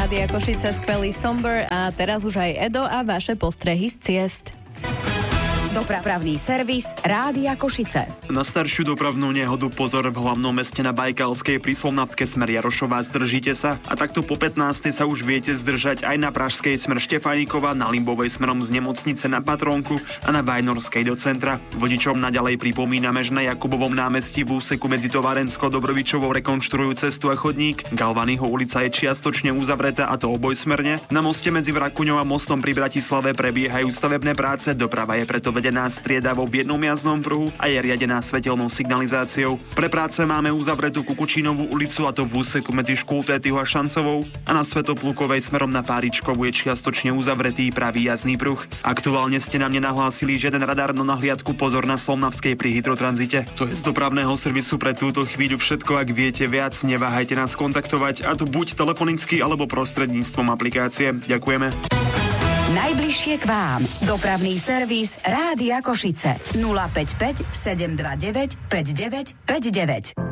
Rádia Košice, skvelý Somber a teraz už aj Edo a vaše postrehy z ciest. Dopravný servis Rádia Košice. Na staršiu dopravnú nehodu pozor v hlavnom meste na Bajkalskej pri Slovnavke smer Jarošová, zdržite sa. A takto po 15. sa už viete zdržať aj na Pražskej smer Štefánikova, na Limbovej smerom z Nemocnice na Patrónku a na Vajnorskej do centra. Vodičom naďalej pripomíname, že na Jakubovom námestí v úseku medzi Tovarenskou-Dobrovičovou rekonštruujú cestu a chodník. Galvanyho ulica je čiastočne uzavretá, a to obojsmerne. Na moste medzi Vrakuňou a mostom pri Bratislave prebiehajú stavebné práce, doprava je preto vedená striedavo v jednom jazdnom pruhu a je riadená svetelnou signalizáciou. Pre práce máme uzavretú Kukučínovú ulicu, a to v úseku medzi Škultétyho a Šancovou, a na Svätoplukovej smerom na Páričkovú je čiastočne uzavretý pravý jazdný pruh. Aktuálne ste nám nenahlásili žiaden radar, no na hliadku pozor na Slovnavskej pri Hydrotranzite. To je z dopravného servisu pre túto chvíľu všetko. Ak viete viac, neváhajte nás kontaktovať, a to buď telefonicky alebo prostredníctvom aplikácie. Ďakujeme. Najbližšie k vám. Dopravný servis Rádia Košice. 055 729 5959.